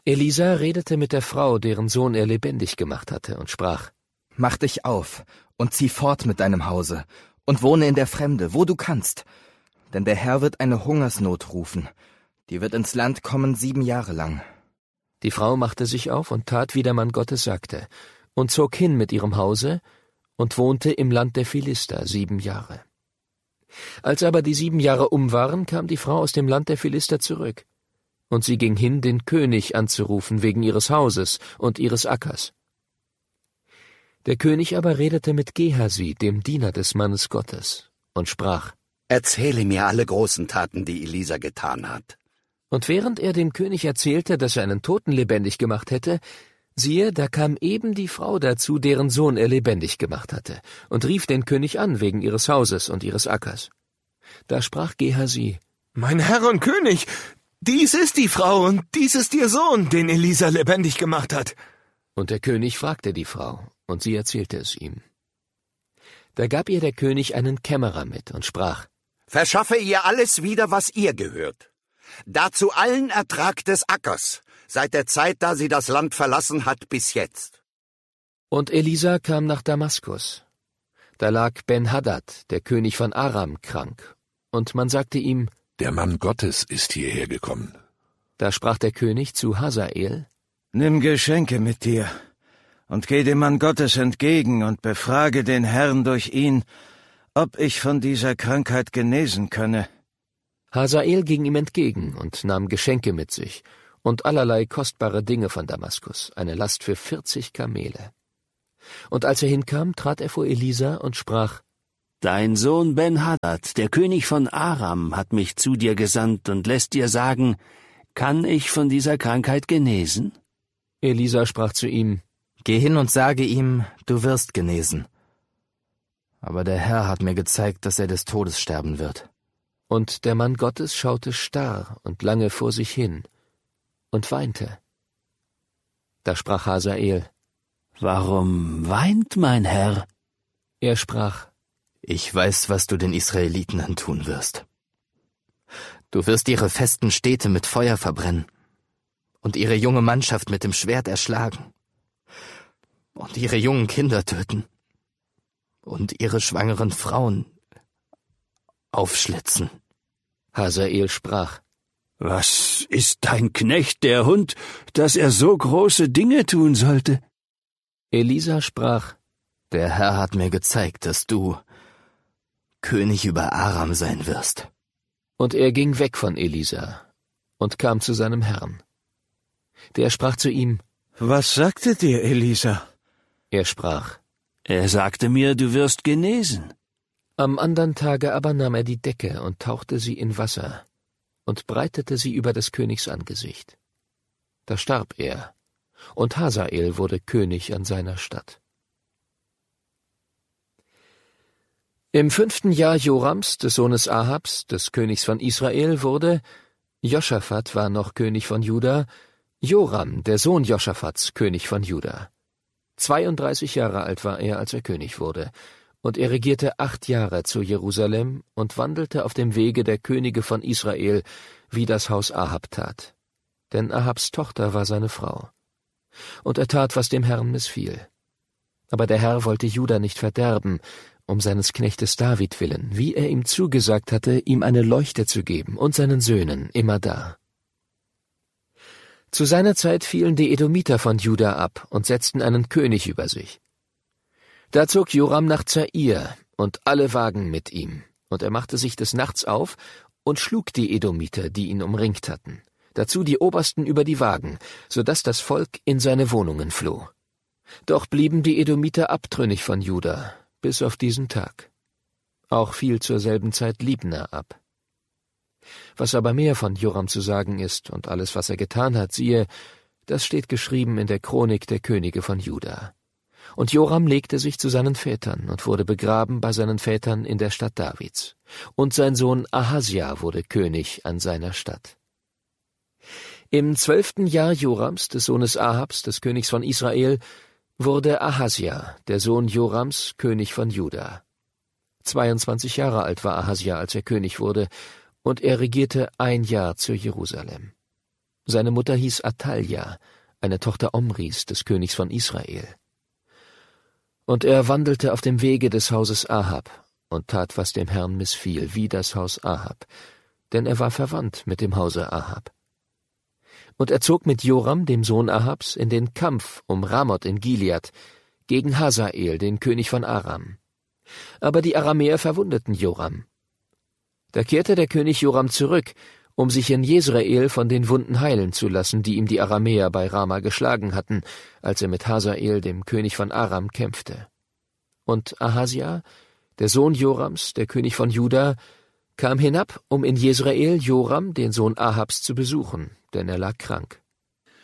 Elisa redete mit der Frau, deren Sohn er lebendig gemacht hatte, und sprach: Mach dich auf und zieh fort mit deinem Hause und wohne in der Fremde, wo du kannst. Denn der Herr wird eine Hungersnot rufen, die wird ins Land kommen 7 Jahre lang. Die Frau machte sich auf und tat, wie der Mann Gottes sagte, und zog hin mit ihrem Hause und wohnte im Land der Philister 7 Jahre. Als aber die 7 Jahre um waren, kam die Frau aus dem Land der Philister zurück, und sie ging hin, den König anzurufen wegen ihres Hauses und ihres Ackers. Der König aber redete mit Gehasi, dem Diener des Mannes Gottes, und sprach: Erzähle mir alle großen Taten, die Elisa getan hat. Und während er dem König erzählte, dass er einen Toten lebendig gemacht hätte, siehe, da kam eben die Frau dazu, deren Sohn er lebendig gemacht hatte, und rief den König an wegen ihres Hauses und ihres Ackers. Da sprach Gehasi: Mein Herr und König, dies ist die Frau und dies ist ihr Sohn, den Elisa lebendig gemacht hat. Und der König fragte die Frau, und sie erzählte es ihm. Da gab ihr der König einen Kämmerer mit und sprach: Verschaffe ihr alles wieder, was ihr gehört. Dazu allen Ertrag des Ackers, seit der Zeit, da sie das Land verlassen hat, bis jetzt. Und Elisa kam nach Damaskus. Da lag Ben-Hadad, der König von Aram, krank, und man sagte ihm: Der Mann Gottes ist hierher gekommen. Da sprach der König zu Hasael: Nimm Geschenke mit dir und geh dem Mann Gottes entgegen und befrage den Herrn durch ihn, ob ich von dieser Krankheit genesen könne. Hasael ging ihm entgegen und nahm Geschenke mit sich und allerlei kostbare Dinge von Damaskus, eine Last für 40 Kamele. Und als er hinkam, trat er vor Elisa und sprach: Dein Sohn Ben-Hadad, der König von Aram, hat mich zu dir gesandt und lässt dir sagen, kann ich von dieser Krankheit genesen? Elisa sprach zu ihm: Geh hin und sage ihm, du wirst genesen. Aber der Herr hat mir gezeigt, dass er des Todes sterben wird. Und der Mann Gottes schaute starr und lange vor sich hin und weinte. Da sprach Hasael: Warum weint mein Herr? Er sprach: Ich weiß, was du den Israeliten antun wirst. Du wirst ihre festen Städte mit Feuer verbrennen und ihre junge Mannschaft mit dem Schwert erschlagen und ihre jungen Kinder töten und ihre schwangeren Frauen aufschlitzen. Hasael sprach: Was ist dein Knecht, der Hund, dass er so große Dinge tun sollte? Elisa sprach: Der Herr hat mir gezeigt, dass du König über Aram sein wirst. Und er ging weg von Elisa und kam zu seinem Herrn. Der sprach zu ihm: Was sagte dir Elisa? Er sprach: Er sagte mir, du wirst genesen. Am andern Tage aber nahm er die Decke und tauchte sie in Wasser und breitete sie über des Königs Angesicht. Da starb er, und Hasael wurde König an seiner Statt. Im 5. Jahr Jorams, des Sohnes Ahabs, des Königs von Israel, wurde, Joschafat war noch König von Juda, Joram, der Sohn Joschafats, König von Juda. 32 Jahre alt war er, als er König wurde, und er regierte 8 Jahre zu Jerusalem und wandelte auf dem Wege der Könige von Israel, wie das Haus Ahab tat. Denn Ahabs Tochter war seine Frau. Und er tat, was dem Herrn missfiel. Aber der Herr wollte Juda nicht verderben, um seines Knechtes David willen, wie er ihm zugesagt hatte, ihm eine Leuchte zu geben und seinen Söhnen immerdar. Zu seiner Zeit fielen die Edomiter von Juda ab und setzten einen König über sich. Da zog Joram nach Zair und alle Wagen mit ihm, und er machte sich des Nachts auf und schlug die Edomiter, die ihn umringt hatten, dazu die Obersten über die Wagen, so daß das Volk in seine Wohnungen floh. Doch blieben die Edomiter abtrünnig von Juda, bis auf diesen Tag. Auch fiel zur selben Zeit Libna ab. Was aber mehr von Joram zu sagen ist und alles, was er getan hat, siehe, das steht geschrieben in der Chronik der Könige von Juda. Und Joram legte sich zu seinen Vätern und wurde begraben bei seinen Vätern in der Stadt Davids. Und sein Sohn Ahasja wurde König an seiner Stadt. Im 12. Jahr Jorams, des Sohnes Ahabs, des Königs von Israel, wurde Ahasja, der Sohn Jorams, König von Juda. 22 Jahre alt war Ahasja, als er König wurde, und er regierte 1 Jahr zu Jerusalem. Seine Mutter hieß Athalja, eine Tochter Omris, des Königs von Israel. Und er wandelte auf dem Wege des Hauses Ahab und tat, was dem Herrn missfiel, wie das Haus Ahab, denn er war verwandt mit dem Hause Ahab. Und er zog mit Joram, dem Sohn Ahabs, in den Kampf um Ramoth in Gilead, gegen Hazael, den König von Aram. Aber die Aramäer verwundeten Joram. Da kehrte der König Joram zurück, um sich in Jezreel von den Wunden heilen zu lassen, die ihm die Aramäer bei Rama geschlagen hatten, als er mit Hazael, dem König von Aram, kämpfte. Und Ahasia, der Sohn Jorams, der König von Juda, kam hinab, um in Jezreel Joram, den Sohn Ahabs, zu besuchen, denn er lag krank.